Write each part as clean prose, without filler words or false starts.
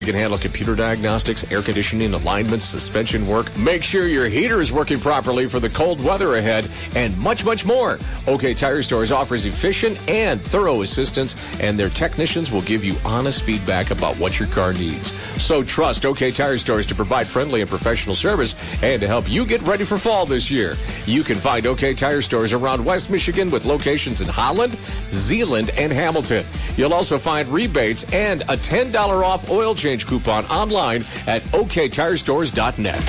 You can handle computer diagnostics, air conditioning, alignments, suspension work. Make sure your heater is working properly for the cold weather ahead, and much, much more. OK Tire Stores offers efficient and thorough assistance, and their technicians will give you honest feedback about what your car needs. So trust OK Tire Stores to provide friendly and professional service and to help you get ready for fall this year. You can find OK Tire Stores around West Michigan with locations in Holland, Zeeland, and Hamilton. You'll also find rebates and a $10 off oil change coupon online at oktirestores.net.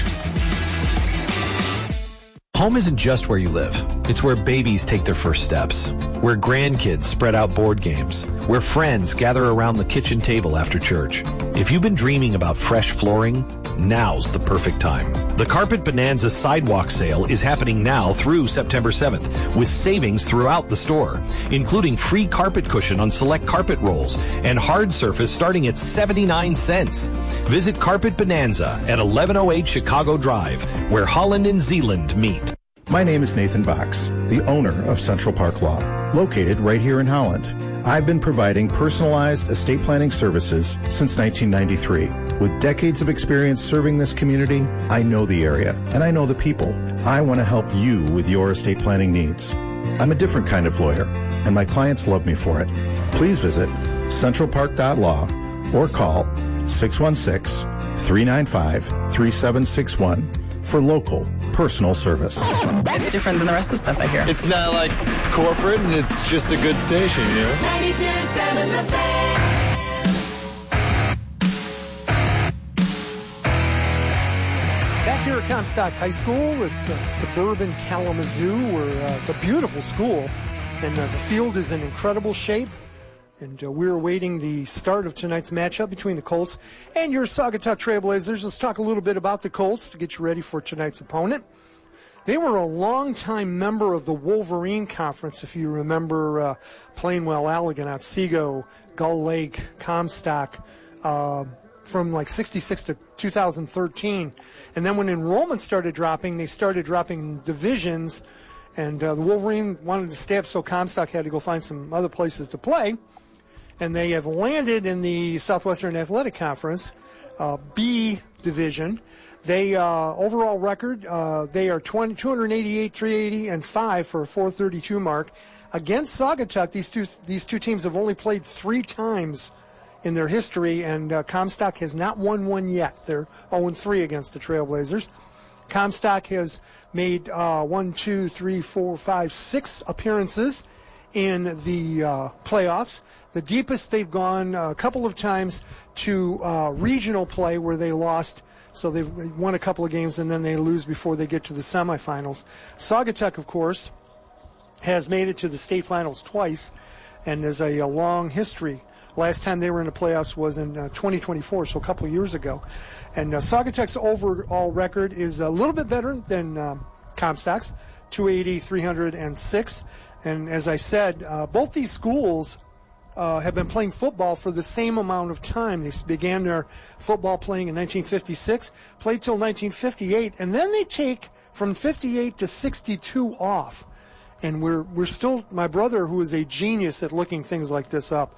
Home isn't just where you live. It's where babies take their first steps, where grandkids spread out board games, where friends gather around the kitchen table after church. If you've been dreaming about fresh flooring, now's the perfect time. The Carpet Bonanza Sidewalk Sale is happening now through September 7th with savings throughout the store, including free carpet cushion on select carpet rolls and hard surface starting at 79 cents. Visit Carpet Bonanza at 1108 Chicago Drive, where Holland and Zeeland meet. My name is Nathan Box, the owner of Central Park Law, located right here in Holland. I've been providing personalized estate planning services since 1993. With decades of experience serving this community, I know the area and I know the people. I want to help you with your estate planning needs. I'm a different kind of lawyer, and my clients love me for it. Please visit centralpark.law or call 616-395-3761 for local personal service. It's different than the rest of the stuff I hear. It's not like corporate, and it's just a good station, you know? 92.7 The Fan. Back here at Comstock High School, it's suburban Kalamazoo. It's a beautiful school, and the field is in incredible shape. And we're awaiting the start of tonight's matchup between the Colts and your Saugatuck Trailblazers. Let's talk a little bit about the Colts to get you ready for tonight's opponent. They were a longtime member of the Wolverine Conference, if you remember Plainwell, Allegan, Otsego, Gull Lake, Comstock, from like 66 to 2013. And then when enrollment started dropping, they started dropping divisions, and the Wolverine wanted to stay up, so Comstock had to go find some other places to play. And they have landed in the Southwestern Athletic Conference, B division. They overall record, they are 288, 380, and 5 for a 432 mark. Against Saugatuck, these two teams have only played 3 times in their history, and Comstock has not won one yet. They're 0-3 against the Trailblazers. Comstock has made 6 appearances in the playoffs. The deepest they've gone a couple of times to regional play where they lost. So they've won a couple of games and then they lose before they get to the semifinals. Saugatuck, of course, has made it to the state finals twice and has a long history. Last time they were in the playoffs was in 2024, so a couple of years ago. And Saugatuck's overall record is a little bit better than Comstock's, 280, 306. And as I said, both these schools have been playing football for the same amount of time. They began their football playing in 1956, played till 1958, and then they take from 58 to 62 off. And we're still, my brother, who is a genius at looking things like this up,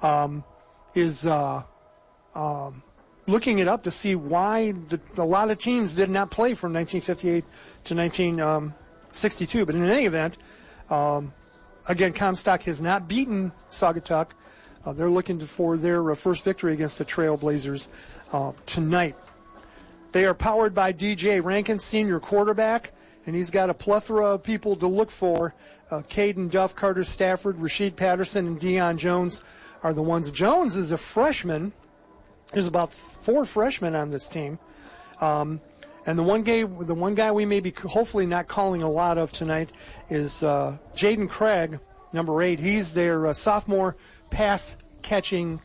is looking it up to see why a lot of teams did not play from 1958 to 1962. But in any event, again, Comstock has not beaten Saugatuck. They're looking for their first victory against the Trailblazers tonight. They are powered by DJ Rankin, senior quarterback, and he's got a plethora of people to look for. Caden Duff, Carter Stafford, Rasheed Patterson, and Deion Jones are the ones. Jones is a freshman. There's about 4 freshmen on this team. And the one guy we may be hopefully not calling a lot of tonight is Jaden Craig, number 8. He's their sophomore pass-catching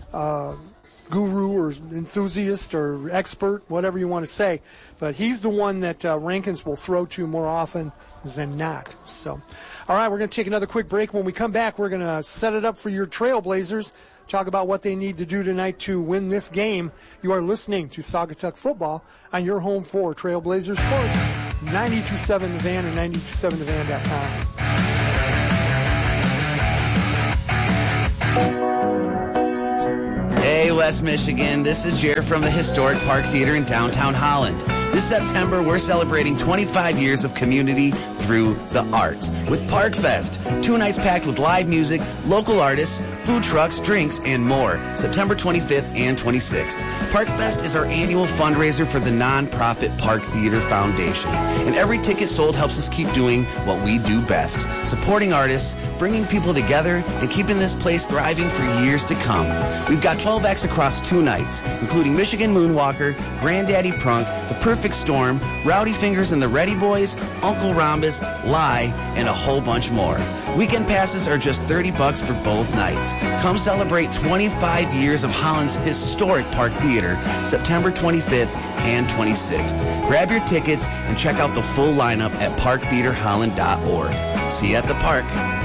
guru or enthusiast or expert, whatever you want to say. But he's the one that Rankins will throw to more often than not. So, all right, we're going to take another quick break. When we come back, we're going to set it up for your Trailblazers, talk about what they need to do tonight to win this game. You are listening to Saugatuck Football on your home for Trailblazers Sports, 92.7 The Van and 92.7thevan.com. Hey, West Michigan. This is Jer from the Historic Park Theater in downtown Holland. This September, we're celebrating 25 years of community through the arts with Park Fest. 2 nights packed with live music, local artists, food trucks, drinks, and more. September 25th and 26th. Park Fest is our annual fundraiser for the nonprofit Park Theater Foundation. And every ticket sold helps us keep doing what we do best, supporting artists, bringing people together, and keeping this place thriving for years to come. We've got 12 acts across 2 nights, including Michigan Moonwalker, Granddaddy Prunk, The Perfect Storm, Rowdy Fingers and the Ready Boys, Uncle Rhombus, Lie, and a whole bunch more. Weekend passes are just $30 for both nights. Come celebrate 25 years of Holland's historic Park Theater, September 25th and 26th. Grab your tickets and check out the full lineup at parktheaterholland.org. See you at the park.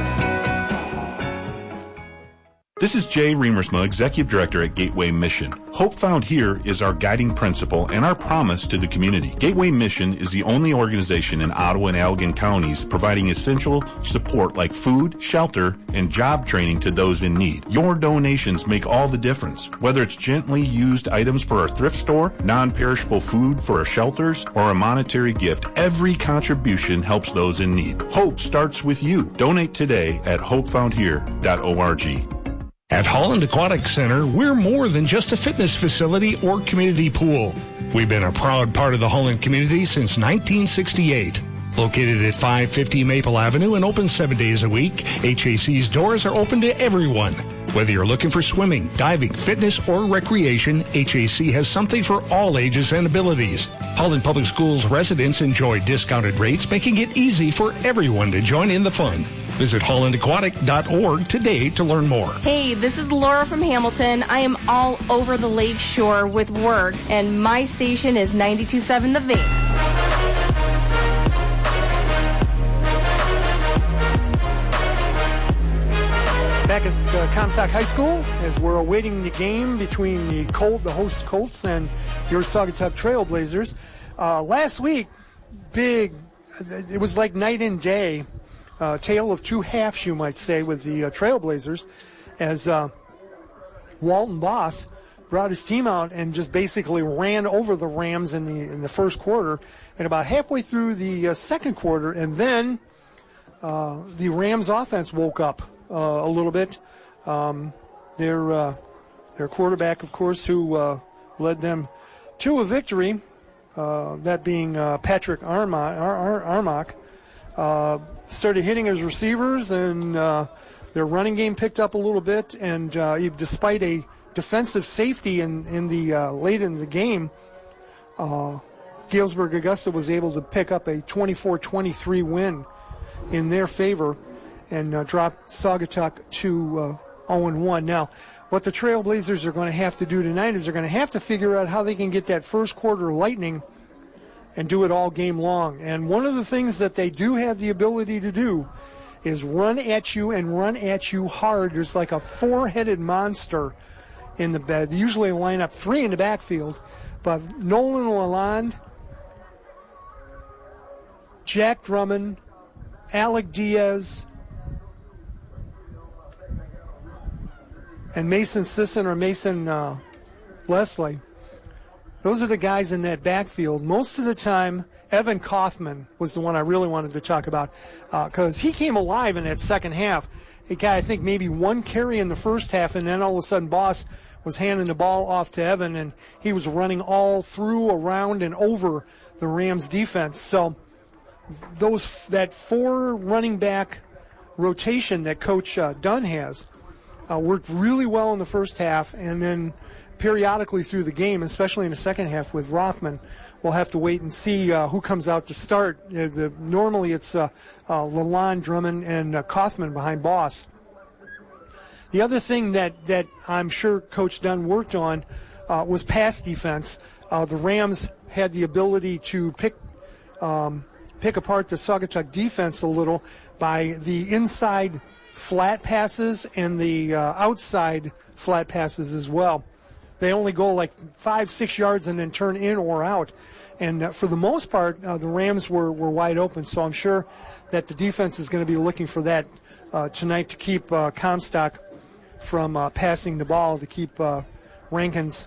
This is Jay Remersma, Executive Director at Gateway Mission. Hope Found Here is our guiding principle and our promise to the community. Gateway Mission is the only organization in Ottawa and Allegan counties providing essential support like food, shelter, and job training to those in need. Your donations make all the difference. Whether it's gently used items for our thrift store, non-perishable food for our shelters, or a monetary gift, every contribution helps those in need. Hope starts with you. Donate today at hopefoundhere.org. At Holland Aquatic Center, we're more than just a fitness facility or community pool. We've been a proud part of the Holland community since 1968. Located at 550 Maple Avenue and open 7 days a week, HAC's doors are open to everyone. Whether you're looking for swimming, diving, fitness, or recreation, HAC has something for all ages and abilities. Holland Public Schools residents enjoy discounted rates, making it easy for everyone to join in the fun. Visit hollandaquatic.org today to learn more. Hey, this is Laura from Hamilton. I am all over the lake shore with work, and my station is 92.7 The Van. Back at Comstock High School, as we're awaiting the game between the host Colts and your Saugatuck Trailblazers. Last week, it was like night and day. Tale of two halves, you might say, with the Trailblazers, as Walton Boss brought his team out and just basically ran over the Rams in the first quarter, and about halfway through the second quarter, and then the Rams offense woke up a little bit. Their quarterback, of course, who led them to a victory, that being Patrick Armach, started hitting his receivers, and their running game picked up a little bit. And despite a defensive safety in the late in the game, Galesburg Augusta was able to pick up a 24-23 win in their favor and dropped Saugatuck to 0-1. Now, what the Trailblazers are going to have to do tonight is they're going to have to figure out how they can get that first quarter lightning and do it all game long. And one of the things that they do have the ability to do is run at you and run at you hard. There's like a four-headed monster in the bed. They usually line up 3 in the backfield, but Nolan Lalonde, Jack Drummond, Alec Diaz, and Mason Sisson or Mason Leslie. Those are the guys in that backfield. Most of the time, Evan Kaufman was the one I really wanted to talk about because he came alive in that second half. He got, I think, maybe one carry in the first half, and then all of a sudden Boss was handing the ball off to Evan, and he was running all through, around, and over the Rams' defense. So that 4 running back rotation that Coach Dunn has worked really well in the first half, and then periodically through the game, especially in the second half with Rothman. We'll have to wait and see who comes out to start. Normally it's Lalonde, Drummond, and Kaufman behind Boss. The other thing that I'm sure Coach Dunn worked on was pass defense. The Rams had the ability to pick apart the Saugatuck defense a little by the inside flat passes and the outside flat passes as well. They only go like 5-6 yards and then turn in or out. And for the most part, the Rams were wide open. So I'm sure that the defense is going to be looking for that tonight to keep Comstock from passing the ball, to keep Rankins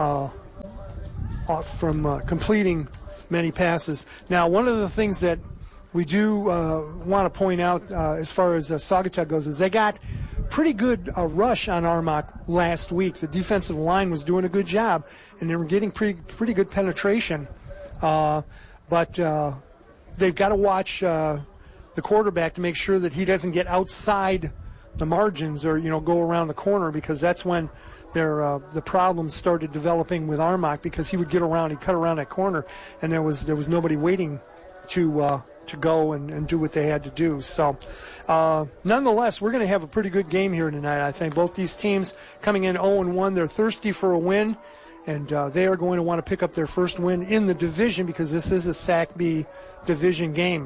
from completing many passes. Now, one of the things that we do want to point out as far as Saugatuck goes is they got pretty good rush on Armagh last week. The defensive line was doing a good job, and they were getting pretty good penetration. But they've got to watch the quarterback to make sure that he doesn't get outside the margins or, go around the corner, because that's when the problems started developing with Armagh, because he would get around, he'd cut around that corner, and there was nobody waiting to go and do what they had to do. So, nonetheless, we're going to have a pretty good game here tonight. I think both these teams coming in 0-1, they're thirsty for a win, and they are going to want to pick up their first win in the division, because this is a SAC B division game.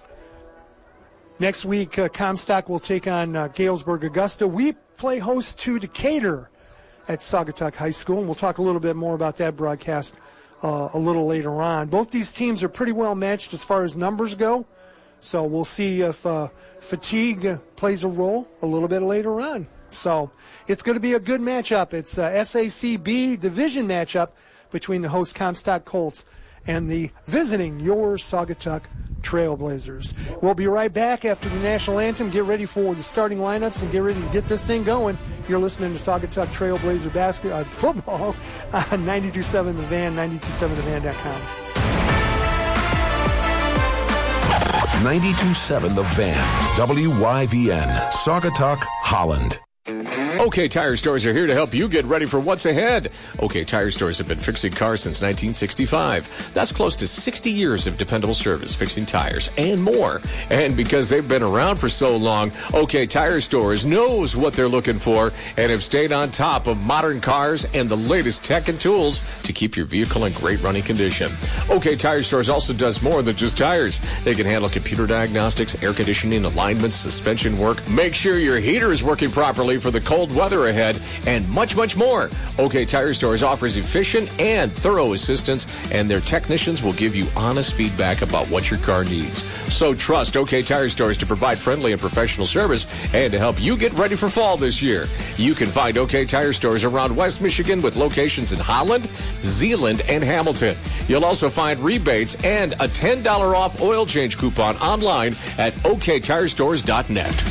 Next week, Comstock will take on Galesburg Augusta. We play host to Decatur at Saugatuck High School, and we'll talk a little bit more about that broadcast a little later on. Both these teams are pretty well matched as far as numbers go, so we'll see if fatigue plays a role a little bit later on. So it's going to be a good matchup. It's a SACB division matchup between the host Comstock Colts and the visiting your Saugatuck Trailblazers. We'll be right back after the national anthem. Get ready for the starting lineups and get ready to get this thing going. You're listening to Saugatuck Trailblazer football on 92.7 The Van, 92.7thevan.com. 92.7 The Van, WYVN, Saugatuck, Holland. OK Tire Stores are here to help you get ready for what's ahead. OK Tire Stores have been fixing cars since 1965. That's close to 60 years of dependable service, fixing tires, and more. And because they've been around for so long, OK Tire Stores knows what they're looking for and have stayed on top of modern cars and the latest tech and tools to keep your vehicle in great running condition. OK Tire Stores also does more than just tires. They can handle computer diagnostics, air conditioning, alignments, suspension work. Make sure your heater is working properly for the cold weather ahead, and much, much more. OK Tire Stores offers efficient and thorough assistance, and their technicians will give you honest feedback about what your car needs. So trust OK Tire Stores to provide friendly and professional service and to help you get ready for fall this year. You can find OK Tire Stores around West Michigan with locations in Holland, Zeeland, and Hamilton. You'll also find rebates and a $10 off oil change coupon online at oktirestores.net.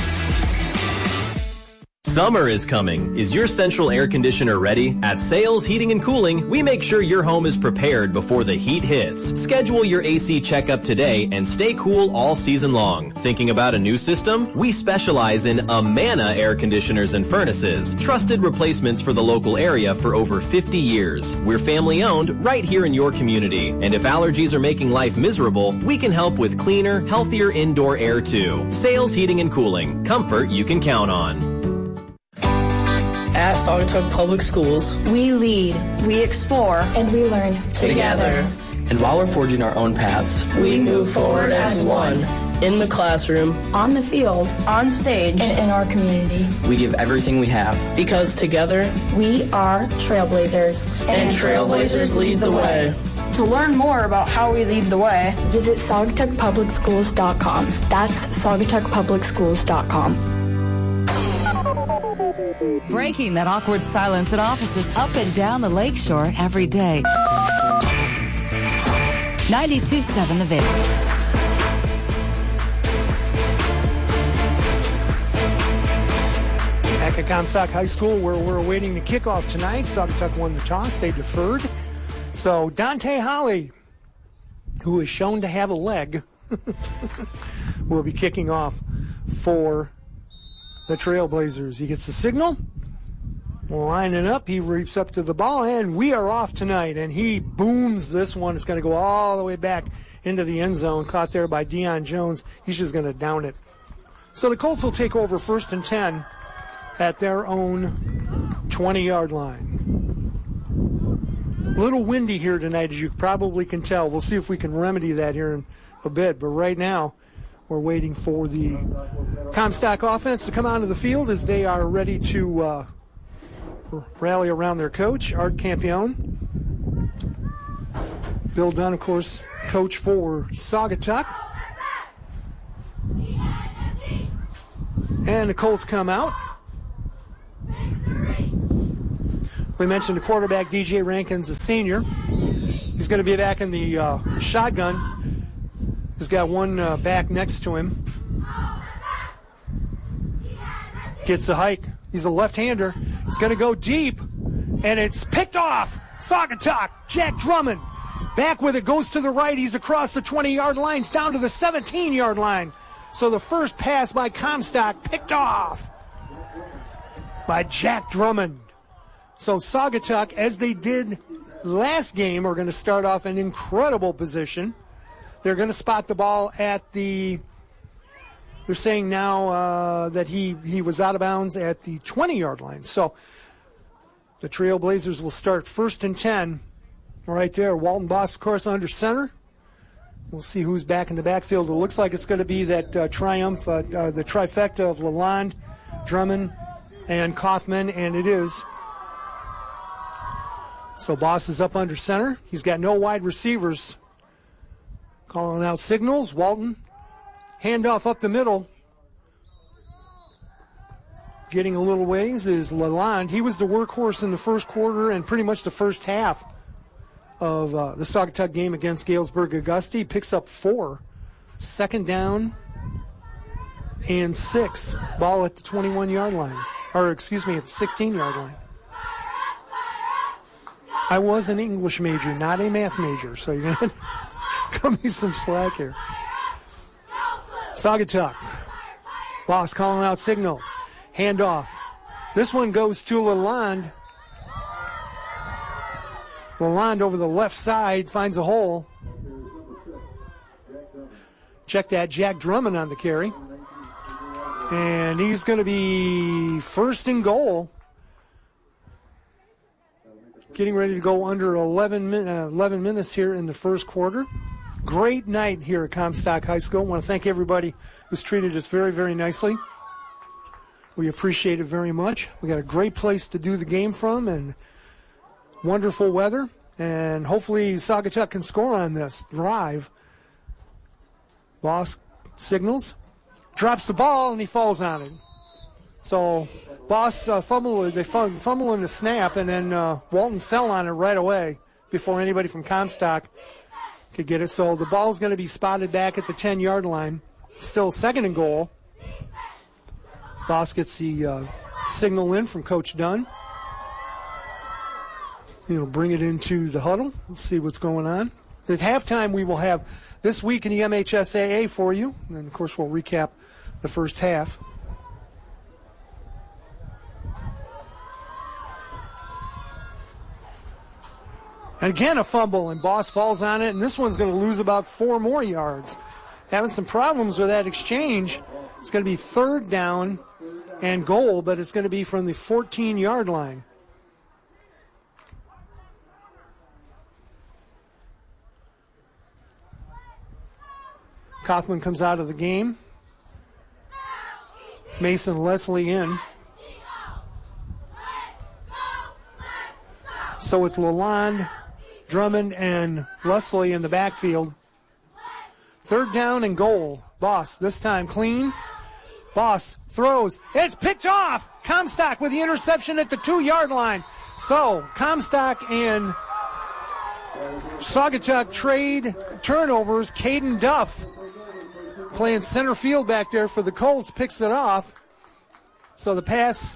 Summer is coming. Is your central air conditioner ready? At Sales Heating and Cooling, we make sure your home is prepared before the heat hits. Schedule your AC checkup today and stay cool all season long. Thinking about a new system? We specialize in Amana air conditioners and furnaces, trusted replacements for the local area for over 50 years. We're family owned right here in your community. And if allergies are making life miserable, we can help with cleaner, healthier indoor air too. Sales Heating and Cooling. Comfort you can count on. At Saugatuck Public Schools, we lead, we explore, and we learn together. And while we're forging our own paths, we move forward as one. In the classroom, on the field, on stage, and in our community. We give everything we have. Because together, we are Trailblazers. And Trailblazers lead the way. To learn more about how we lead the way, visit SaugatuckPublicSchools.com. That's SaugatuckPublicSchools.com. Breaking that awkward silence at offices up and down the lakeshore every day. 92.7 The Van. Back at Comstock High School, where we're awaiting the kickoff tonight. Saugatuck won the toss. They deferred. So Dante Holly, who is shown to have a leg, will be kicking off for the Trailblazers. He gets the signal, lining up, he reaps up to the ball, and we are off tonight. And he booms this one. It's going to go all the way back into the end zone, caught there by Deion Jones. He's just going to down it. So the Colts will take over 1st and 10 at their own 20-yard line. A little windy here tonight, as you probably can tell. We'll see if we can remedy that here in a bit. But right now, we're waiting for the Comstock offense to come onto the field as they are ready to rally around their coach, Art Campione. Bill Dunn, of course, coach for Saugatuck. And the Colts come out. We mentioned the quarterback, DJ Rankin's a senior. He's going to be back in the shotgun. He's got one back next to him. Gets the hike. He's a left-hander. He's going to go deep, and it's picked off. Saugatuck, Jack Drummond. Back with it, goes to the right. He's across the 20-yard line, down to the 17-yard line. So the first pass by Comstock picked off by Jack Drummond. So Saugatuck, as they did last game, are going to start off in incredible position. They're going to spot the ball at the, they're saying now that he was out of bounds at the 20-yard line. So the Trailblazers will start 1st and 10 right there. Walton Boss, of course, under center. We'll see who's back in the backfield. It looks like it's going to be that triumph, the trifecta of Lalonde, Drummond, and Kaufman, and it is. So Boss is up under center. He's got no wide receivers. Calling out signals. Walton. Handoff up the middle. Getting a little ways is Lalonde. He was the workhorse in the first quarter and pretty much the first half of the Saugatuck game against Galesburg Augusta. He picks up 4. 2nd down and 6. Ball at the 21-yard line. Or, excuse me, at the 16-yard line. I was an English major, not a math major, so you're going to cut me some slack here. Saugatuck. Boss calling out signals. Handoff. This one goes to Lalonde. Lalonde over the left side finds a hole. Check that, Jack Drummond on the carry. And he's going to be 1st and goal. Getting ready to go under 11 minutes here in the first quarter. Great night here at Comstock High School. I want to thank everybody who's treated us very, very nicely. We appreciate it very much. We got a great place to do the game from and wonderful weather. And hopefully Saugatuck can score on this drive. Boss signals. Drops the ball and he falls on it. So Boss fumble in the snap, and then Walton fell on it right away before anybody from Comstock could get it. So the ball's going to be spotted back at the 10-yard line. Still 2nd and goal. Boss gets the signal in from Coach Dunn. He'll bring it into the huddle. We'll see what's going on. At halftime, we will have This Week in the MHSAA for you. And, of course, we'll recap the first half. And again, a fumble, and Boss falls on it, and this one's going to lose about 4 more yards. Having some problems with that exchange. It's going to be 3rd down and goal, but it's going to be from the 14-yard line. Kaufman comes out of the game. Mason Leslie in. So it's Lalonde, Drummond, and Leslie in the backfield. 3rd down and goal. Boss, this time clean. Boss throws. It's picked off. Comstock with the interception at the 2-yard line. So Comstock and Saugatuck trade turnovers. Caden Duff, playing center field back there for the Colts, picks it off. So the pass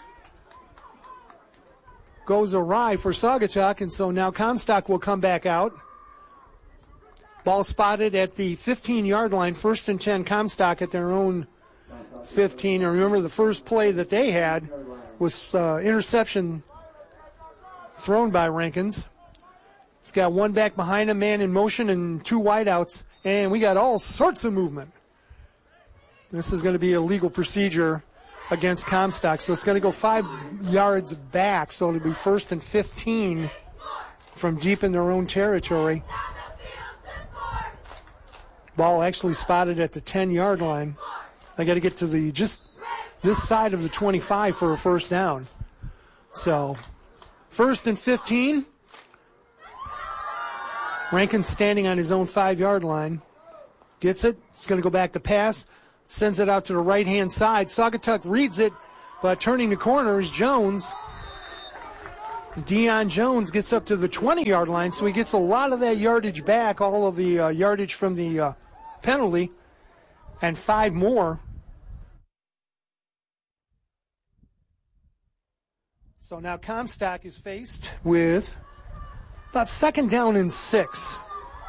goes awry for Saugatuck, and so now Comstock will come back out. Ball spotted at the 15-yard line, 1st and 10, Comstock at their own 15. And remember, the first play that they had was interception thrown by Rankins. He's got one back behind him, man in motion, and 2 wideouts, and we got all sorts of movement. This is going to be a legal procedure against Comstock, so it's going to go 5 yards back, so it'll be 1st and 15 from deep in their own territory. Ball actually spotted at the 10-yard line. They got to get to the just this side of the 25 for a 1st down. So 1st and 15. Rankin standing on his own 5-yard line. Gets it. It's going to go back to pass. Sends it out to the right-hand side. Saugatuck reads it, but turning the corner is Jones. Deion Jones gets up to the 20-yard line, so he gets a lot of that yardage back, all of the yardage from the penalty, and 5 more. So now Comstock is faced with about 2nd down and 6.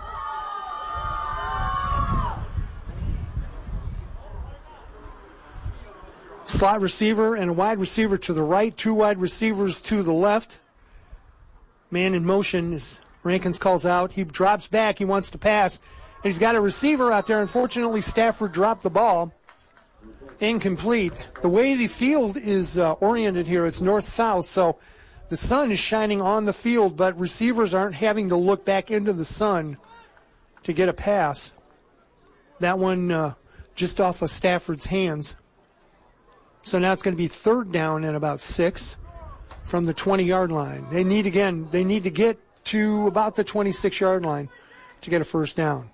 Slot receiver and a wide receiver to the right, 2 wide receivers to the left. Man in motion as Rankins calls out. He drops back. He wants to pass. And he's got a receiver out there. Unfortunately, Stafford dropped the ball. Incomplete. The way the field is oriented here, it's north-south, so the sun is shining on the field, but receivers aren't having to look back into the sun to get a pass. That one just off of Stafford's hands. So now it's going to be 3rd down and about 6 from the 20-yard line. They need to get to about the 26-yard line to get a 1st down.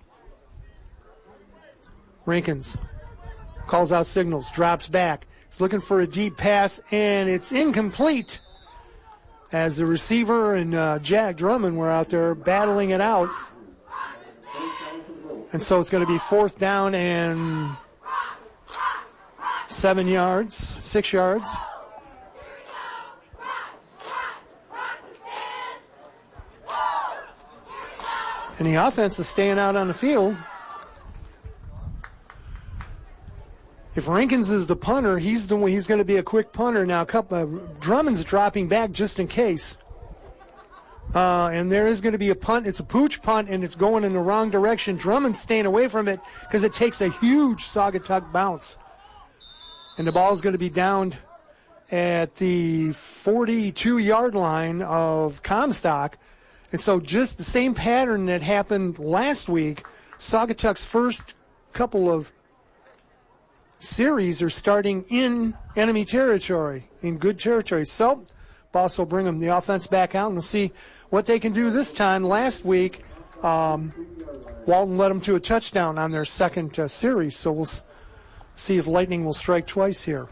Rankins calls out signals, drops back. He's looking for a deep pass, and it's incomplete as the receiver and Jack Drummond were out there battling it out. And so it's going to be 4th down and 6 yards. And the offense is staying out on the field. If Rankins is the punter, he's going to be a quick punter. Now, Drummond's dropping back just in case. And there is going to be a punt. It's a pooch punt, and it's going in the wrong direction. Drummond's staying away from it because it takes a huge Saugatuck bounce. And the ball is going to be downed at the 42-yard line of Comstock. And so just the same pattern that happened last week, Saugatuck's first couple of series are starting in enemy territory, in good territory. So Boss will bring them the offense back out, and we'll see what they can do this time. Last week, Walton led them to a touchdown on their second series, so we'll see if lightning will strike twice here.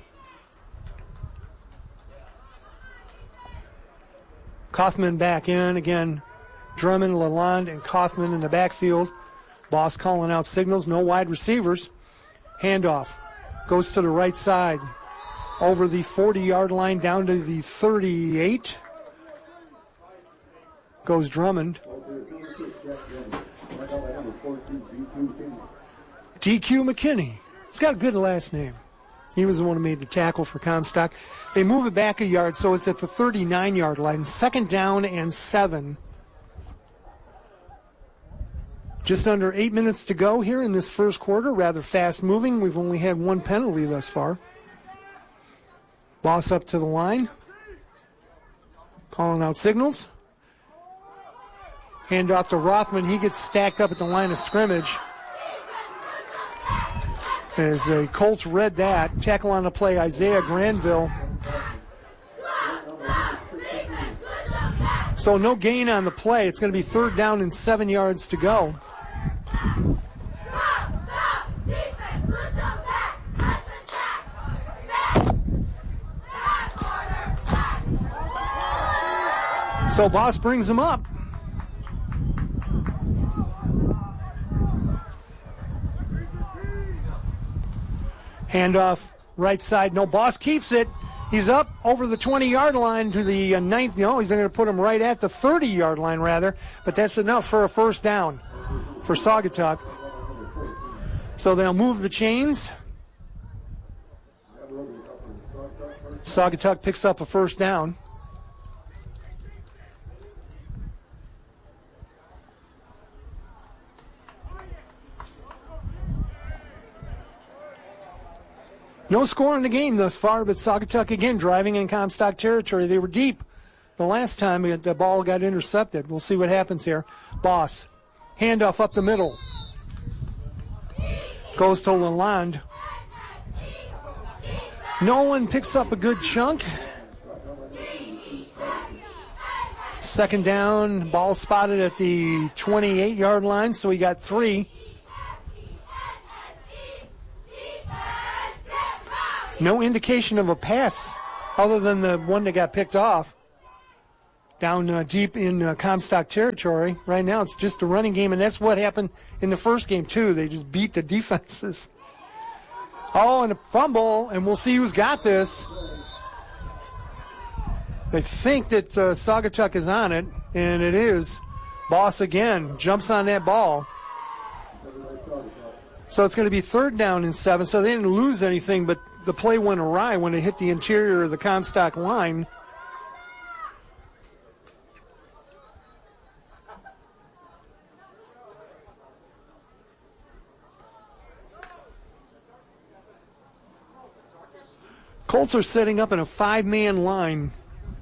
Kaufman back in again. Drummond, Lalonde, and Kaufman in the backfield. Boss calling out signals. No wide receivers. Handoff goes to the right side. Over the 40-yard line down to the 38. Goes Drummond. DQ McKinney. He's got a good last name. He was the one who made the tackle for Comstock. They move it back a yard, so it's at the 39-yard line. 2nd down and 7. Just under 8 minutes to go here in this first quarter. Rather fast moving. We've only had 1 penalty thus far. Boss up to the line. Calling out signals. Hand off to Rothman. He gets stacked up at the line of scrimmage. As the Colts read that. Tackle on the play, Isaiah Granville. So no gain on the play. It's going to be 3rd down and 7 yards to go. So Boss brings him up. Handoff right side. No, Boss keeps it. He's up over the 20-yard line to the 9th. No, he's going to put him right at the 30-yard line, rather. But that's enough for a 1st down for Saugatuck. So they'll move the chains. Saugatuck picks up a 1st down. No score in the game thus far, but Saugatuck again driving in Comstock territory. They were deep the last time the ball got intercepted. We'll see what happens here. Boss, handoff up the middle. Goes to Lalonde. No one picks up a good chunk. 2nd down, ball spotted at the 28-yard line, so we got 3. No indication of a pass other than the one that got picked off. down deep in Comstock territory. Right now it's just a running game, and that's what happened in the first game, too. They just beat the defenses. Oh, and a fumble, and we'll see who's got this. They think that Saugatuck is on it, and it is. Boss again jumps on that ball. So it's going to be 3rd down and 7. So they didn't lose anything, but the play went awry when it hit the interior of the Comstock line. Colts are setting up in a 5-man line.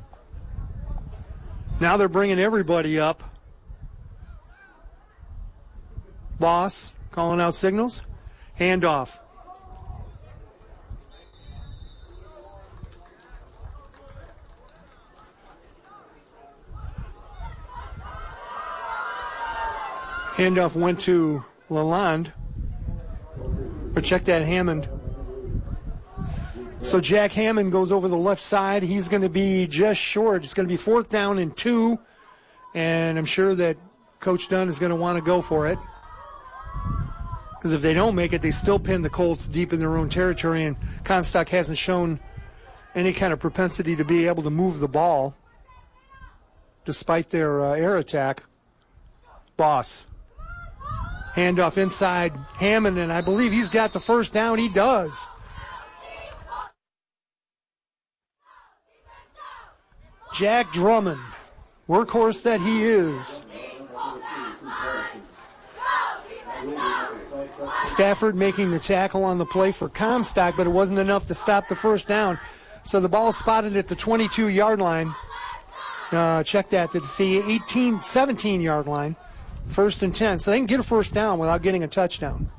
Now they're bringing everybody up. Boss calling out signals. Handoff. Handoff went to Lalonde. But check that, Hammond. So Jack Hammond goes over the left side. He's going to be just short. It's going to be 4th down and 2. And I'm sure that Coach Dunn is going to want to go for it. Because if they don't make it, they still pin the Colts deep in their own territory. And Comstock hasn't shown any kind of propensity to be able to move the ball despite their air attack. Boss. Handoff inside Hammond, and I believe he's got the 1st down. He does. Jack Drummond, workhorse that he is. Stafford making the tackle on the play for Comstock, but it wasn't enough to stop the 1st down. So the ball spotted at the 22-yard line. Check that to see 17-yard line. 1st and 10. So they can get a 1st down without getting a touchdown.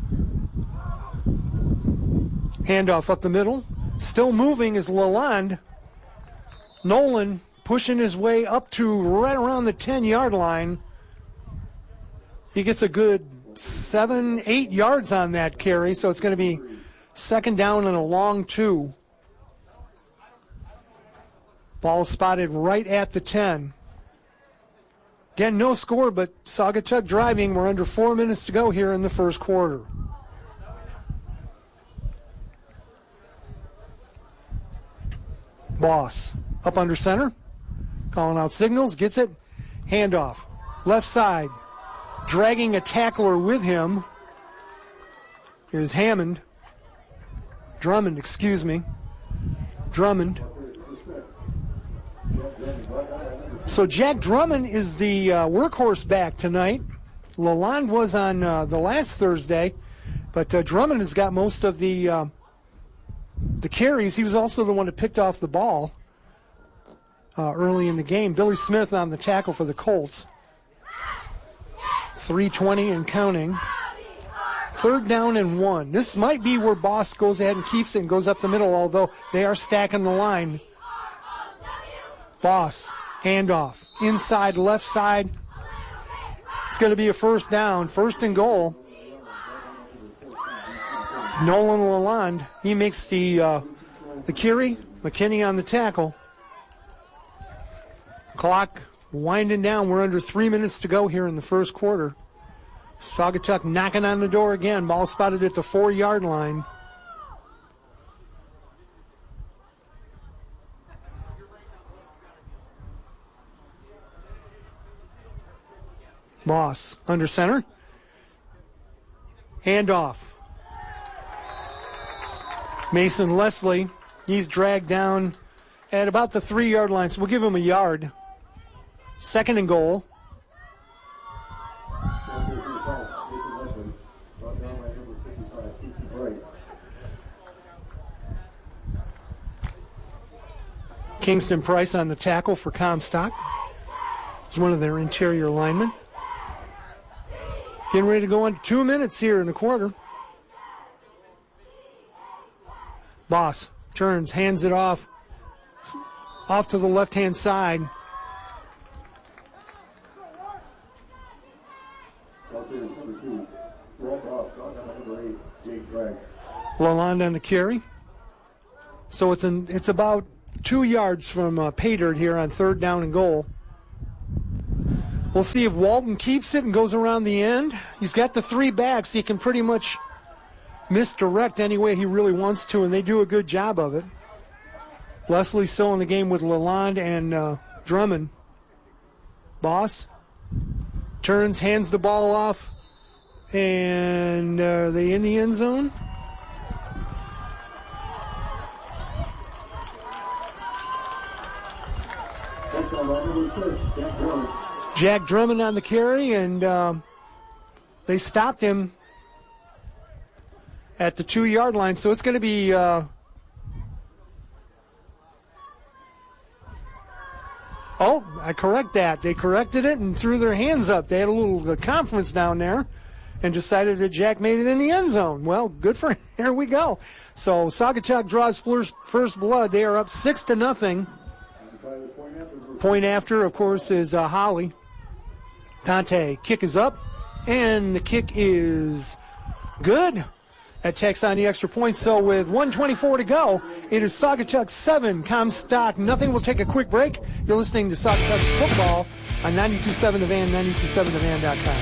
Handoff up the middle. Still moving is Lalonde. Nolan pushing his way up to right around the 10-yard line. He gets a good 7-8 yards on that carry, so it's going to be 2nd down and a long 2. Ball spotted right at the 10. Again, no score, but Saugatuck driving. We're under 4 minutes to go here in the first quarter. Boss up under center, calling out signals, gets it, handoff, left side, dragging a tackler with him. Here's Drummond. So Jack Drummond is the workhorse back tonight. Lalonde was on the last Thursday, but Drummond has got most of the carries. He was also the one that picked off the ball early in the game. Billy Smith on the tackle for the Colts. 3:20 and counting. 3rd down and 1. This might be where Boss goes ahead and keeps it and goes up the middle, although they are stacking the line. Boss, handoff, inside, left side. It's going to be a 1st down, 1st and goal. Nolan Lalonde, he makes the carry. McKinney on the tackle. Clock winding down. We're under 3 minutes to go here in the first quarter. Saugatuck knocking on the door again. Ball spotted at the 4-yard line. Boss under center. Handoff. Mason Leslie, he's dragged down at about the 3-yard line, so we'll give him a yard. 2nd and goal. Kingston Price on the tackle for Comstock. He's one of their interior linemen. Getting ready to go on 2 minutes here in the quarter. Boss turns, hands it off to the left-hand side. Lalonde on the carry. So it's about 2 yards from pay dirt here on 3rd down and goal. We'll see if Walton keeps it and goes around the end. He's got the 3 backs. He can pretty much misdirect any way he really wants to, and they do a good job of it. Leslie still in the game with Lalonde and Drummond. Boss turns, hands the ball off, and are they in the end zone? Jack Drummond on the carry, and they stopped him at the 2-yard line, so it's going to be I correct that. They corrected it and threw their hands up. They had a little conference down there and decided that Jack made it in the end zone. Well, good for him. Here we go. So Saugatuck draws first blood. They are up 6-0. Point after, of course, is Holly. Dante, kick is up, and the kick is good. That takes on the extra point. So with 1:24 to go, it is Saugatuck 7, Comstock nothing. We'll take a quick break. You're listening to Saugatuck Football on 92.7 The Van, 92.7thevan.com.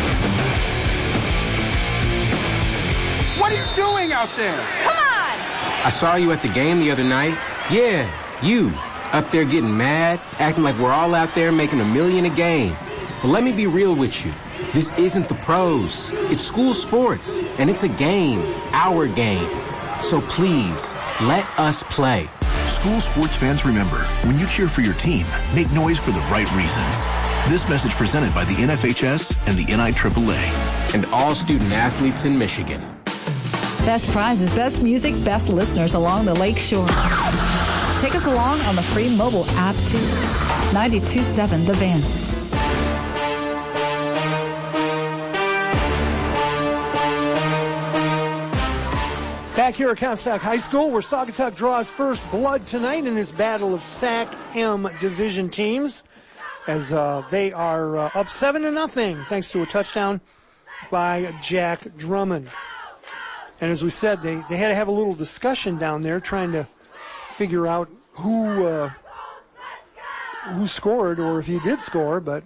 What are you doing out there? Come on! I saw you at the game the other night. Yeah, you. Up there getting mad, acting like we're all out there making $1 million a game. Well, let me be real with you. This isn't the pros. It's school sports, and it's a game, our game. So please, let us play. School sports fans, remember, when you cheer for your team, make noise for the right reasons. This message presented by the NFHS and the NIAAA. And all student athletes in Michigan. Best prizes, best music, best listeners along the Lake Shore. Take us along on the free mobile app too. 92.7 The Van. Back here at Comstock High School, where Saugatuck draws first blood tonight in this battle of SAC-M division teams, as they are up 7-0, thanks to a touchdown by Jack Drummond. And as we said, they had to have a little discussion down there, trying to figure out who scored, or if he did score, but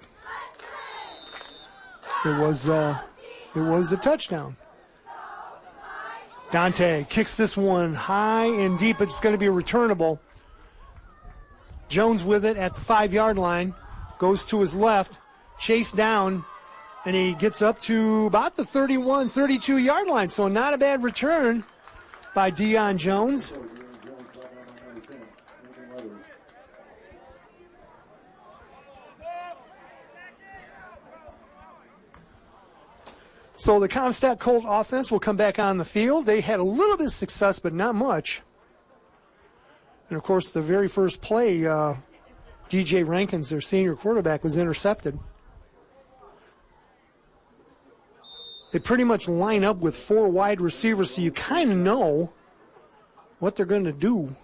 it was a touchdown. Dante kicks this one high and deep. It's going to be returnable. Jones with it at the 5-yard line. Goes to his left. Chased down. And he gets up to about the 31, 32-yard line. So not a bad return by Deion Jones. So the Comstock Colt offense will come back on the field. They had a little bit of success, but not much. And, of course, the very first play, DJ Rankins, their senior quarterback, was intercepted. They pretty much line up with 4 wide receivers, so you kind of know what they're going to do.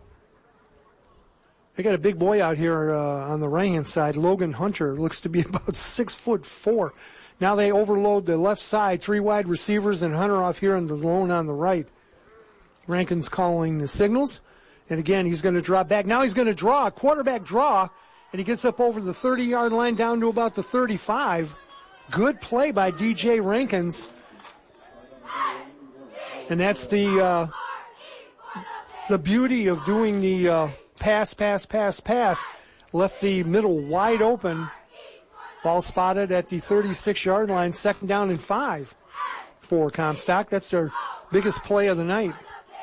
They got a big boy out here on the right-hand side. Logan Hunter looks to be about 6'4". Now they overload the left side, 3 wide receivers, and Hunter off here and the lone on the right. Rankin's calling the signals. And again, he's going to drop back. Now he's going to draw, a quarterback draw, and he gets up over the 30-yard line down to about the 35. Good play by DJ Rankins. And that's the beauty of doing the pass. Left the middle wide open. Ball spotted at the 36-yard line, 2nd down and 5 for Comstock. That's their biggest play of the night.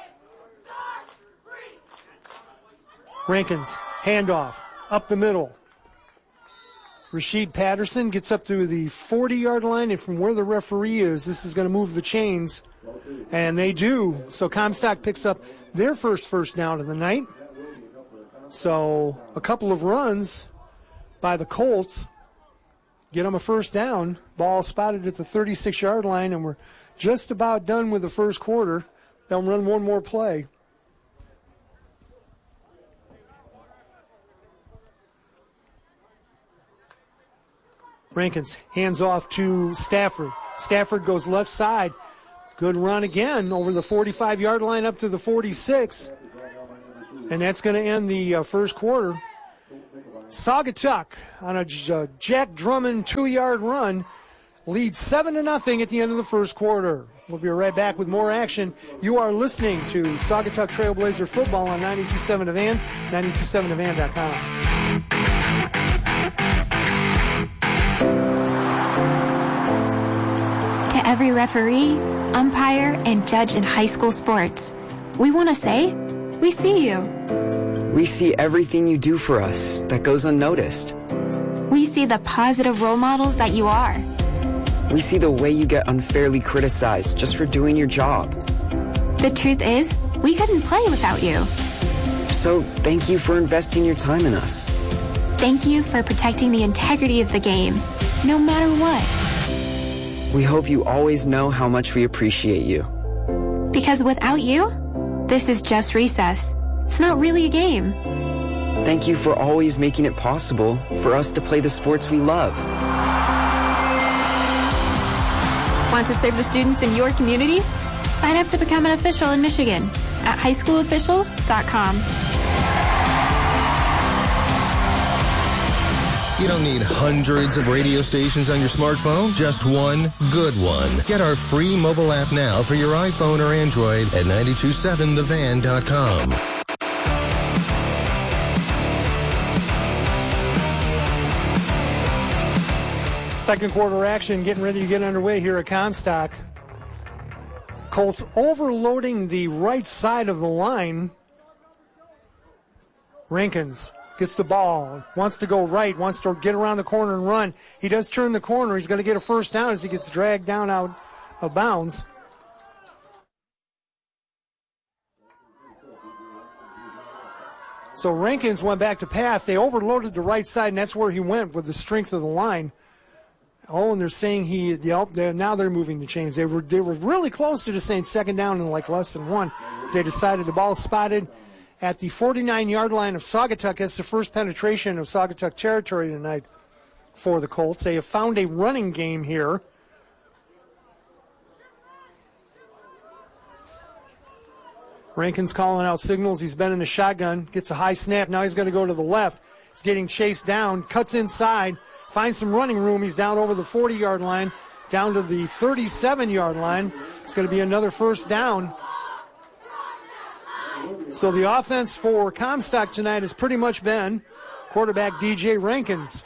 Rankins, handoff, up the middle. Rasheed Patterson gets up to the 40-yard line, and from where the referee is, this is going to move the chains. And they do. So Comstock picks up their first down of the night. So a couple of runs by the Colts get them a first down. Ball spotted at the 36-yard line, and we're just about done with the first quarter. They'll run one more play. Rankins hands off to Stafford. Stafford goes left side. Good run again over the 45-yard line up to the 46. And that's going to end the first quarter. Saugatuck on a Jack Drummond 2-yard run leads 7-0 at the end of the first quarter. We'll be right back with more action. You are listening to Saugatuck Trailblazer football on 92.7 The Van, 92.7thevan.com. To every referee, umpire, and judge in high school sports, we want to say, we see you. We see everything you do for us that goes unnoticed. We see the positive role models that you are. We see the way you get unfairly criticized just for doing your job. The truth is, we couldn't play without you. So thank you for investing your time in us. Thank you for protecting the integrity of the game, no matter what. We hope you always know how much we appreciate you. Because without you, this is just recess. It's not really a game. Thank you for always making it possible for us to play the sports we love. Want to serve the students in your community? Sign up to become an official in Michigan at highschoolofficials.com. You don't need hundreds of radio stations on your smartphone, just one good one. Get our free mobile app now for your iPhone or Android at 927thevan.com. Second quarter action getting ready to get underway here at Comstock. Colts overloading the right side of the line. Rankins gets the ball, wants to go right, wants to get around the corner and run. He does turn the corner. He's going to get a first down as he gets dragged down out of bounds. So Rankins went back to pass. They overloaded the right side, and that's where he went with the strength of the line. Oh, and they're saying now they're moving the chains. They were really close to just saying second down and like less than one. They decided the ball spotted at the 49-yard line of Saugatuck. That's the first penetration of Saugatuck territory tonight for the Colts. They have found a running game here. Rankin's calling out signals. He's been in the shotgun. Gets a high snap. Now he's going to go to the left. He's getting chased down. Cuts inside. Finds some running room. He's down over the 40-yard line, down to the 37-yard line. It's going to be another first down. So the offense for Comstock tonight has pretty much been quarterback DJ Rankins.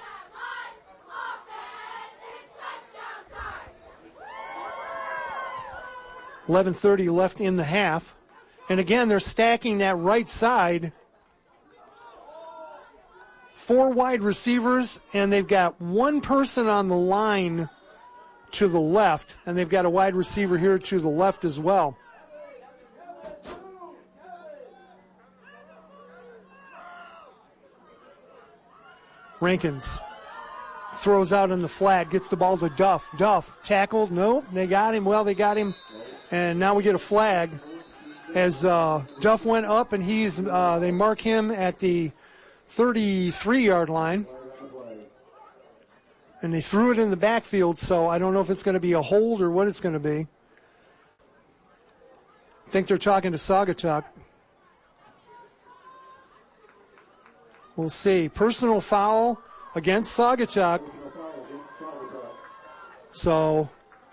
.11:30 left in the half. And again, they're stacking that right side. 4 wide receivers, and they've got one person on the line to the left, and they've got a wide receiver here to the left as well. Rankins throws out in the flat, gets the ball to Duff. Duff tackled. Nope, they got him. Well, they got him, and now we get a flag as Duff went up, and they mark him at the 33-yard line. And they threw it in the backfield, so I don't know if it's going to be a hold or what it's going to be. I think they're talking to Saugatuck. We'll see. Personal foul against Saugatuck. So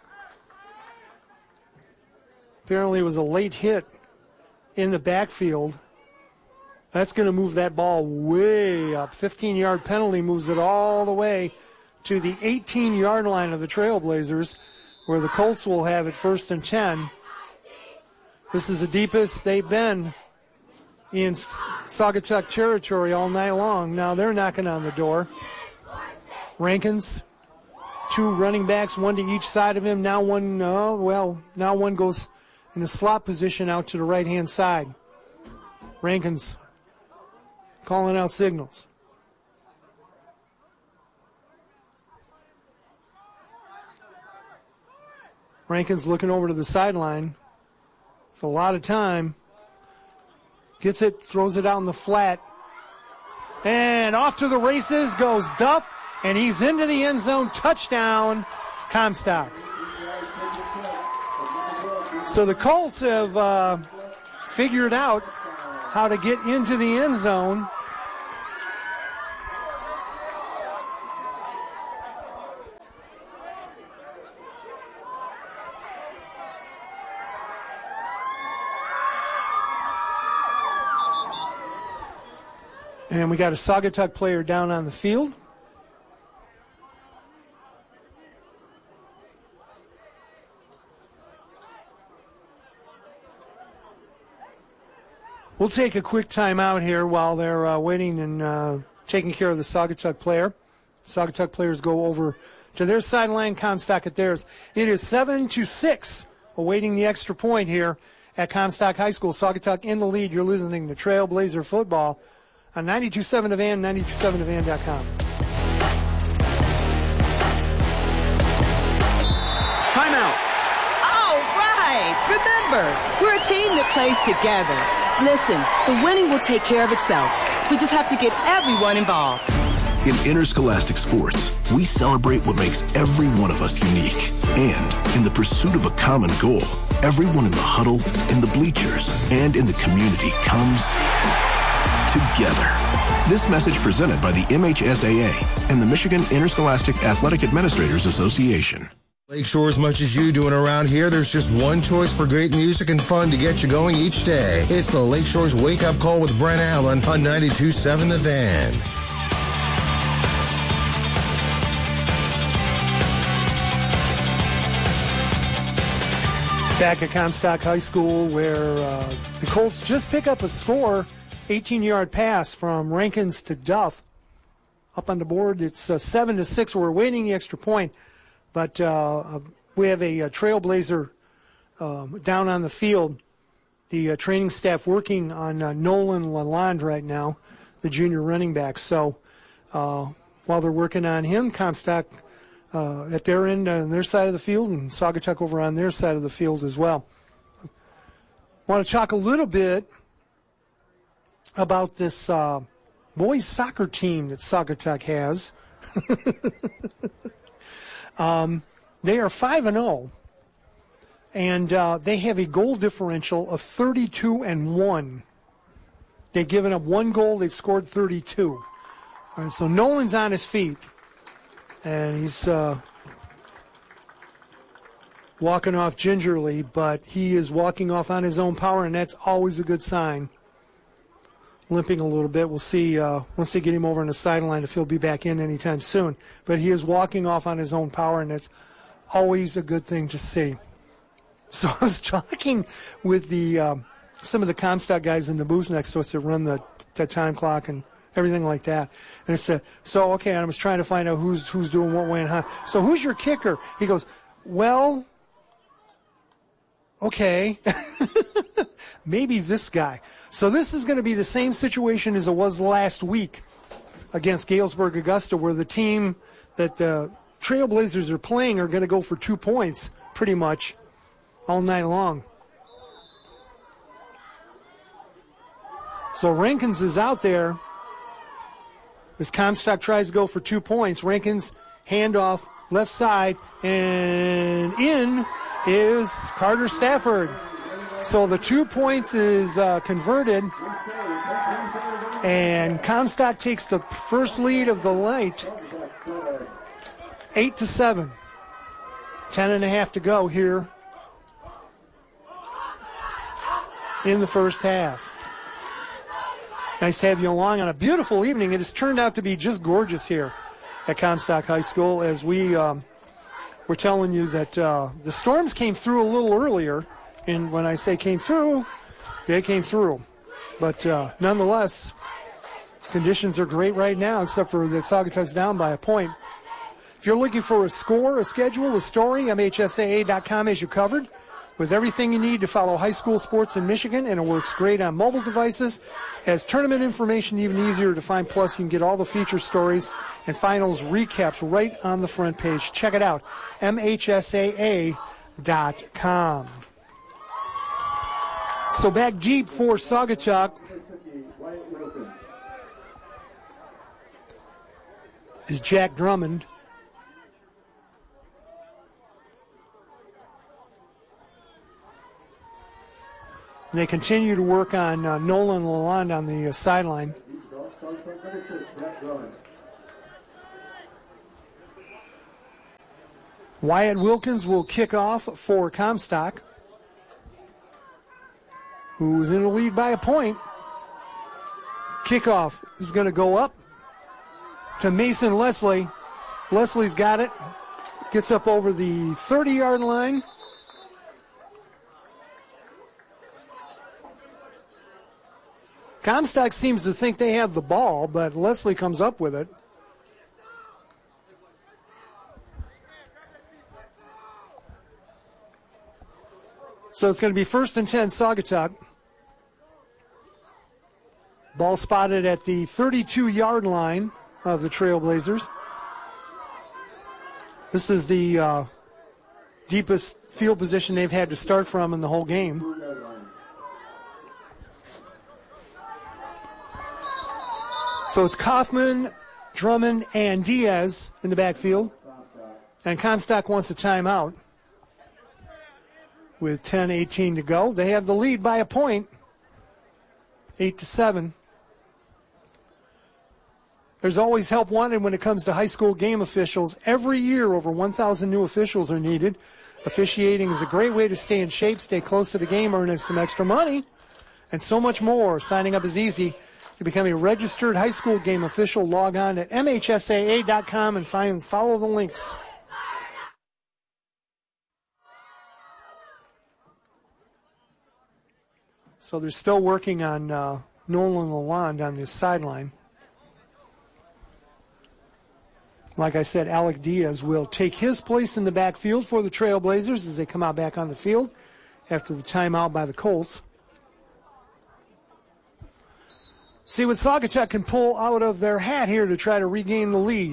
apparently it was a late hit in the backfield. That's going to move that ball way up. 15-yard penalty moves it all the way to the 18-yard line of the Trailblazers, where the Colts will have it 1st and 10. This is the deepest they've been in Saugatuck territory all night long. Now they're knocking on the door. Rankins, 2 running backs, 1 to each side of him. Now one goes in the slot position out to the right-hand side. Rankins calling out signals. Rankins looking over to the sideline. It's a lot of time. Gets it, throws it out in the flat. And off to the races goes Duff, and he's into the end zone. Touchdown, Comstock. So the Colts have figured out how to get into the end zone. And we got a Saugatuck player down on the field. We'll take a quick timeout here while they're waiting and taking care of the Saugatuck player. Saugatuck players go over to their sideline, Comstock at theirs. It is 7-6, awaiting the extra point here at Comstock High School. Saugatuck in the lead. You're listening to Trailblazer Football on 92.7 The Van, 92.7thevan.com. Timeout. All right. Remember, we're a team that plays together. Listen, the winning will take care of itself. We just have to get everyone involved. In interscholastic sports, we celebrate what makes every one of us unique. And in the pursuit of a common goal, everyone in the huddle, in the bleachers, and in the community comes together. This message presented by the MHSAA and the Michigan Interscholastic Athletic Administrators Association. Lakeshore, as much as you doing around here, there's just one choice for great music and fun to get you going each day. It's the Lakeshore's Wake Up Call with Brent Allen on 92.7 The Van. Back at Comstock High School, where the Colts just pick up a score, 18-yard pass from Rankins to Duff. Up on the board, it's 7-6. We're waiting the extra point. But we have a Trailblazer down on the field, the training staff working on Nolan Lalonde right now, the junior running back. So while they're working on him, Comstock at their end on their side of the field and Saugatuck over on their side of the field as well. Want to talk a little bit about this boys soccer team that Saugatuck has. They are 5-0, and they have a goal differential of 32-1. They've given up one goal. They've scored 32. All right, so Nolan's on his feet, and he's walking off gingerly, but he is walking off on his own power, and that's always a good sign. Limping a little bit. We'll see once they get him over on the sideline if he'll be back in anytime soon. But he is walking off on his own power, and that's always a good thing to see. So I was talking with the some of the Comstock guys in the booth next to us that run the time clock and everything like that. And I said, so, okay, I was trying to find out who's doing what, when, how. So who's your kicker? He goes, well, okay, maybe this guy. So this is going to be the same situation as it was last week against Galesburg Augusta, where the team that the Trailblazers are playing are going to go for 2 points pretty much all night long. So Rankins is out there as Comstock tries to go for 2 points. Rankins, handoff, left side, and in is Carter Stafford. So the 2 points is converted, and Comstock takes the first lead of the night, 8-7. 10.5 to go here in the first half. Nice to have you along on a beautiful evening. It has turned out to be just gorgeous here at Comstock High School, as we're telling you that the storms came through a little earlier. And when I say came through, they came through. But nonetheless, conditions are great right now, except for that Saugatuck's down by a point. If you're looking for a score, a schedule, a story, MHSAA.com has you covered with everything you need to follow high school sports in Michigan, and it works great on mobile devices. Has tournament information even easier to find. Plus, you can get all the feature stories and finals recaps right on the front page. Check it out, MHSAA.com. So back deep for Saugatuck is Jack Drummond. And they continue to work on Nolan Lalonde on the sideline. Wyatt Wilkins will kick off for Comstock, who's in the lead by a point. Kickoff is going to go up to Mason Leslie. Leslie's got it. Gets up over the 30-yard line. Comstock seems to think they have the ball, but Leslie comes up with it. So it's going to be 1st and 10, Saugatuck. Ball spotted at the 32-yard line of the Trailblazers. This is the deepest field position they've had to start from in the whole game. So it's Kaufman, Drummond, and Diaz in the backfield. And Comstock wants a timeout with 10:18 to go. They have the lead by a point, 8-7. There's always help wanted when it comes to high school game officials. Every year, over 1,000 new officials are needed. Officiating is a great way to stay in shape, stay close to the game, earn some extra money, and so much more. Signing up is easy. To become a registered high school game official, log on at MHSAA.com and follow the links. So they're still working on Nolan Lalonde on the sideline. Like I said, Alec Diaz will take his place in the backfield for the Trailblazers as they come out back on the field after the timeout by the Colts. See what Saugatuck can pull out of their hat here to try to regain the lead.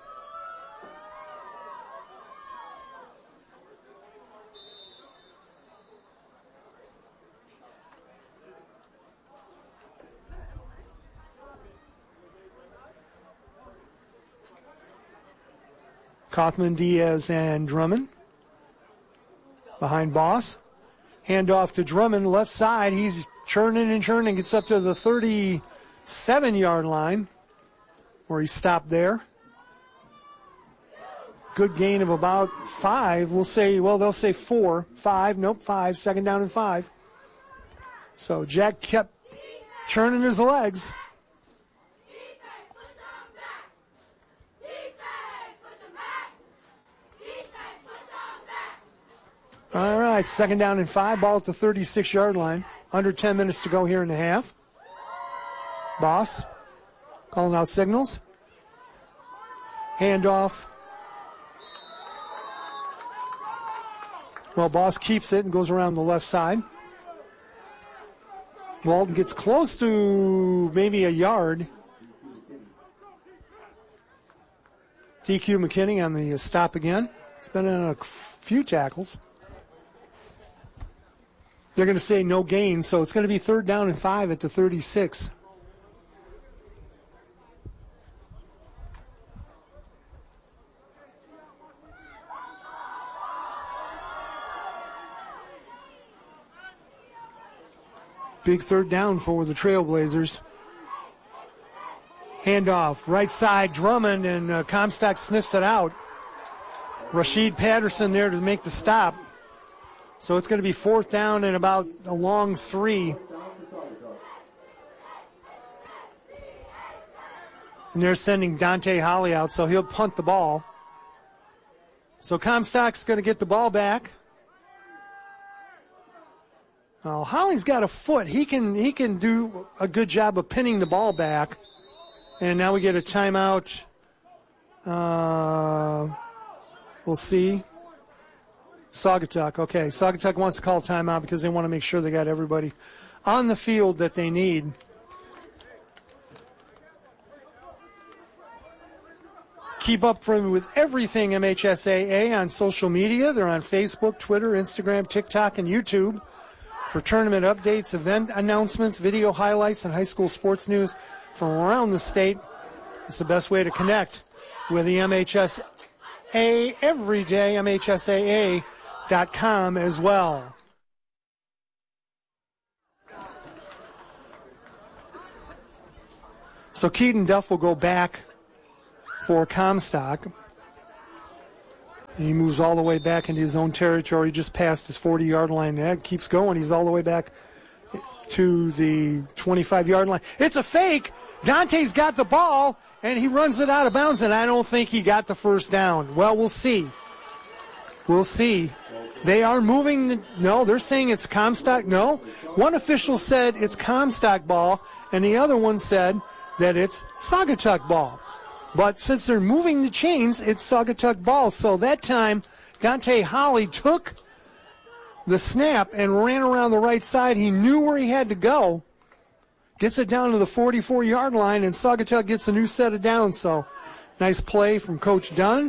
Kaufman, Diaz, and Drummond behind Boss. Handoff to Drummond, left side. He's churning and churning. Gets up to the 37-yard line where he stopped there. Good gain of about 5. We'll say, well, they'll say 4. 5, nope, 5. 2nd down and 5. So Jack kept churning his legs. All right, 2nd down and 5. Ball at the 36-yard line. Under 10 minutes to go here in the half. Boss calling out signals. Handoff. Well, Boss keeps it and goes around the left side. Walton gets close to maybe a yard. DQ McKinney on the stop again. It's been in a few tackles. They're going to say no gain, so it's going to be 3rd down and 5 at the 36. Big 3rd down for the Trailblazers. Handoff, right side, Drummond, and Comstock sniffs it out. Rashid Patterson there to make the stop. So it's going to be 4th down and about a long 3. And they're sending Dante Holly out, so he'll punt the ball. So Comstock's going to get the ball back. Holly's got a foot. He can do a good job of pinning the ball back. And now we get a timeout. We'll see. Saugatuck. Okay, Saugatuck wants to call a timeout because they want to make sure they got everybody on the field that they need. Keep up with everything MHSAA on social media. They're on Facebook, Twitter, Instagram, TikTok, and YouTube for tournament updates, event announcements, video highlights, and high school sports news from around the state. It's the best way to connect with the MHSAA every day, MHSAA.com as well. So Keaton Duff will go back for Comstock. He moves all the way back into his own territory, just past his 40-yard line. That keeps going. He's all the way back to the 25-yard line. It's a fake, Dante's got the ball, and he runs it out of bounds, and I don't think he got the first down. Well, we'll see. We'll see. They are moving. No, they're saying it's Comstock. No. One official said it's Comstock ball, and the other one said that it's Saugatuck ball. But since they're moving the chains, it's Saugatuck ball. So that time, Dante Holly took the snap and ran around the right side. He knew where he had to go. Gets it down to the 44-yard line, and Saugatuck gets a new set of downs. So nice play from Coach Dunn.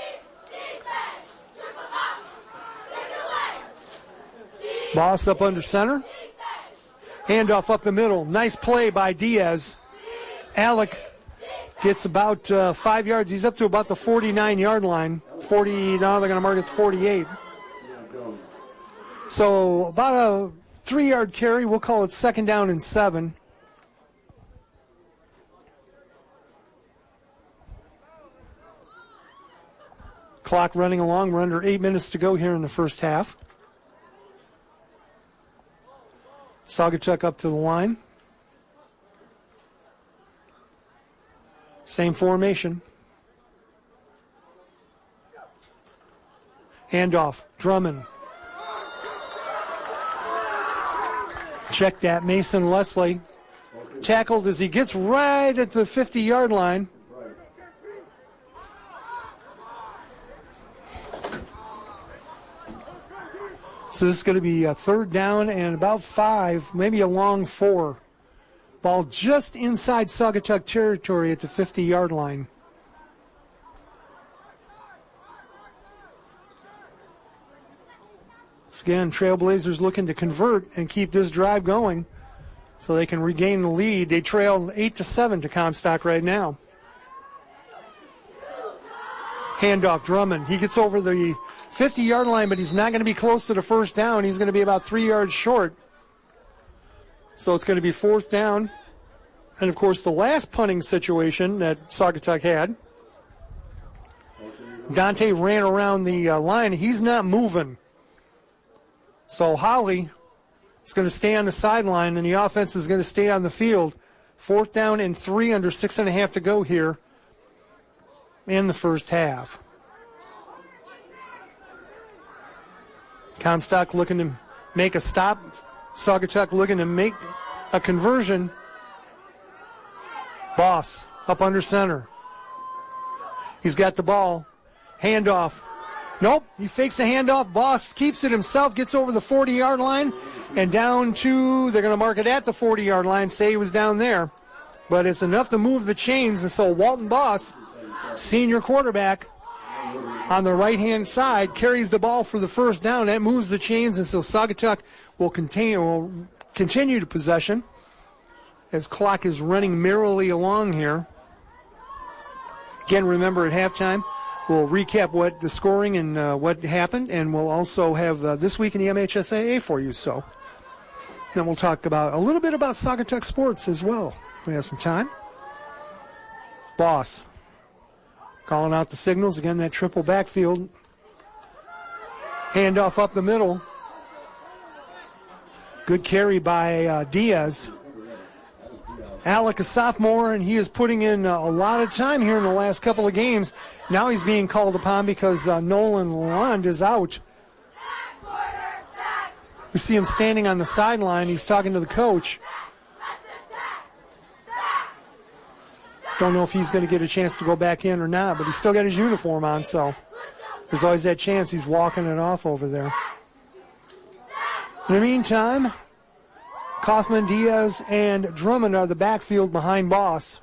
Boss up under center. Handoff up the middle. Nice play by Diaz. Alec gets about 5 yards. He's up to about the 49-yard line. 40, now they're going to mark it to 48. So about a 3-yard carry. We'll call it 2nd down and 7. Clock running along. We're under 8 minutes to go here in the first half. Saugatuck up to the line. Same formation. Handoff. Drummond. Check that. Mason Leslie. Tackled as he gets right at the 50-yard line. So this is going to be a 3rd down and about 5, maybe a long 4. Ball just inside Saugatuck territory at the 50-yard line. So again, Trailblazers looking to convert and keep this drive going so they can regain the lead. They trail 8-7 to Comstock right now. Handoff, Drummond. He gets over the 50-yard line, but he's not going to be close to the first down. He's going to be about 3 yards short. So it's going to be 4th down. And, of course, the last punting situation that Saugatuck had, Dante ran around the line. He's not moving. So Holly is going to stay on the sideline, and the offense is going to stay on the field. 4th down and 3, under 6.5 to go here in the first half. Comstock looking to make a stop. Saugatuck looking to make a conversion. Boss up under center. He's got the ball. Handoff. Nope, he fakes the handoff. Boss keeps it himself, gets over the 40-yard line, and down to, they're going to mark it at the 40-yard line, say he was down there. But it's enough to move the chains, and so Walton Boss, senior quarterback, on the right-hand side, carries the ball for the first down. That moves the chains, and so Saugatuck will continue to possession as clock is running merrily along here. Again, remember at halftime, we'll recap what the scoring and what happened, and we'll also have This Week in the MHSAA for you. So then we'll talk about a little bit about Saugatuck sports as well if we have some time. Boss calling out the signals. Again, that triple backfield. Handoff up the middle. Good carry by Diaz. Alec, a sophomore, and he is putting in a lot of time here in the last couple of games. Now he's being called upon because Nolan Lalonde is out. We see him standing on the sideline. He's talking to the coach. Don't know if he's going to get a chance to go back in or not, but he's still got his uniform on, so there's always that chance he's walking it off over there. In the meantime, Kaufman, Diaz, and Drummond are the backfield behind Boss.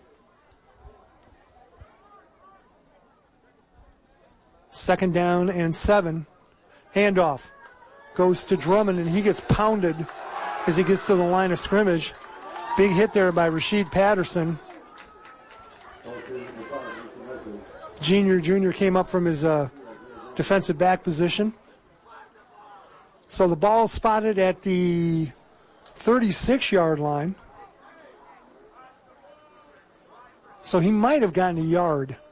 Second down and 7. Handoff goes to Drummond, and he gets pounded as he gets to the line of scrimmage. Big hit there by Rasheed Patterson. Junior came up from his defensive back position. So the ball spotted at the 36-yard line. So he might have gotten a yard.